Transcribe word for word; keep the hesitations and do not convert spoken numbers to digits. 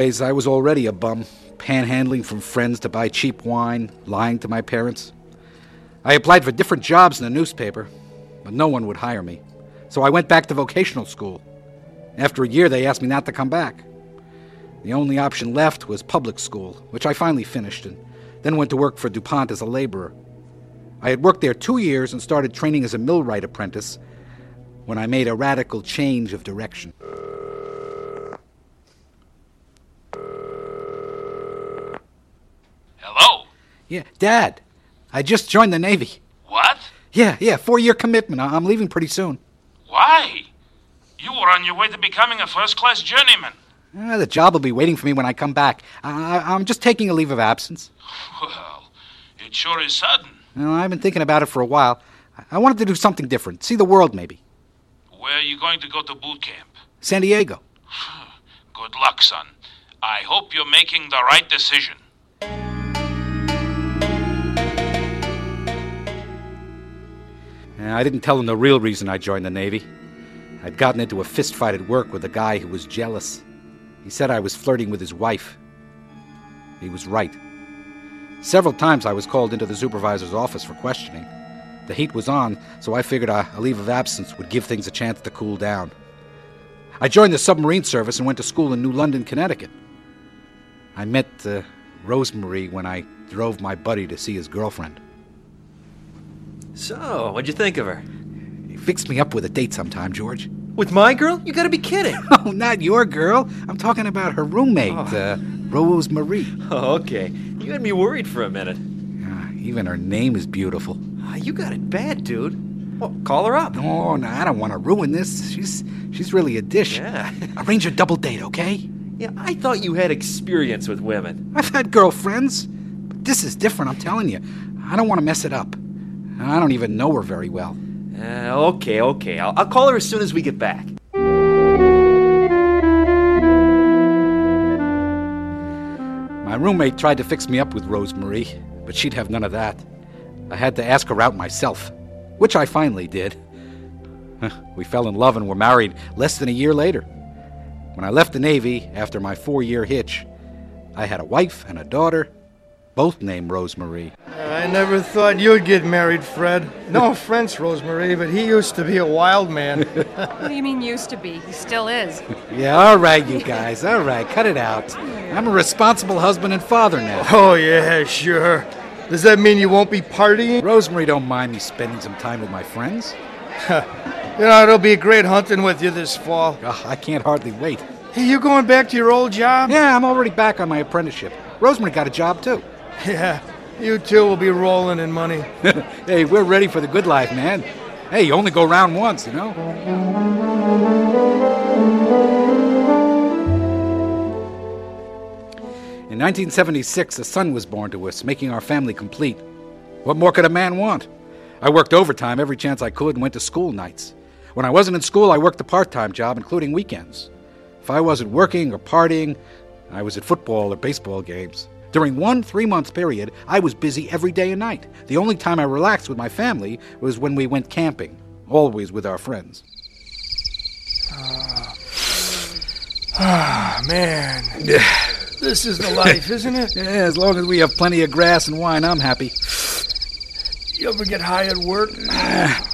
I was already a bum, panhandling from friends to buy cheap wine, lying to my parents. I applied for different jobs in the newspaper, but no one would hire me. So I went back to vocational school. After a year, they asked me not to come back. The only option left was public school, which I finally finished, and then went to work for DuPont as a laborer. I had worked there two years and started training as a millwright apprentice when I made a radical change of direction. Hello? Yeah, Dad, I just joined the Navy. What? Yeah, yeah, four-year commitment. I- I'm leaving pretty soon. Why? You were on your way to becoming a first-class journeyman. Uh, the job will be waiting for me when I come back. I- I- I'm just taking a leave of absence. Well, it sure is sudden. You know, I've been thinking about it for a while. I-, I wanted to do something different, see the world maybe. Where are you going to go to boot camp? San Diego. Good luck, son. I hope you're making the right decision. Uh, I didn't tell him the real reason I joined the Navy. I'd gotten into a fistfight at work with a guy who was jealous. He said I was flirting with his wife. He was right. Several times I was called into the supervisor's office for questioning. The heat was on, so I figured a, a leave of absence would give things a chance to cool down. I joined the submarine service and went to school in New London, Connecticut. I met uh, Rosemary when I drove my buddy to see his girlfriend. So, what'd you think of her? He fixed me up with a date sometime, George. With my girl? You gotta be kidding. Oh, not your girl. I'm talking about her roommate, Oh. uh, Rosemary. Oh, okay. You had me worried for a minute. Uh, even her name is beautiful. Ah, you got it bad, dude. Well, call her up. No, no, I don't want to ruin this. She's she's really a dish. Yeah. Arrange a double date, okay? Yeah, I thought you had experience with women. I've had girlfriends, but this is different, I'm telling you. I don't want to mess it up. I don't even know her very well. Uh, okay, okay. I'll, I'll call her as soon as we get back. My roommate tried to fix me up with Rosemary, but she'd have none of that. I had to ask her out myself, which I finally did. We fell in love and were married less than a year later. When I left the Navy after my four-year hitch, I had a wife and a daughter, both named Rosemary. I never thought you'd get married, Fred. No offense, Rosemary, but he used to be a wild man. What do you mean used to be? He still is. Yeah, all right, you guys, all right, cut it out. I'm a responsible husband and father now. Oh, yeah, sure. Does that mean you won't be partying? Rosemary don't mind me spending some time with my friends. You know, it'll be great hunting with you this fall. Oh, I can't hardly wait. Hey, you going back to your old job? Yeah, I'm already back on my apprenticeship. Rosemary got a job, too. Yeah, you two will be rolling in money. Hey, we're ready for the good life, man. Hey, you only go round once, you know? In nineteen seventy-six, a son was born to us, making our family complete. What more could a man want? I worked overtime every chance I could and went to school nights. When I wasn't in school, I worked a part-time job, including weekends. If I wasn't working or partying, I was at football or baseball games. During one three-month period, I was busy every day and night. The only time I relaxed with my family was when we went camping, always with our friends. Ah, man. This is the life, isn't it? Yeah, as long as we have plenty of grass and wine, I'm happy. You ever get high at work?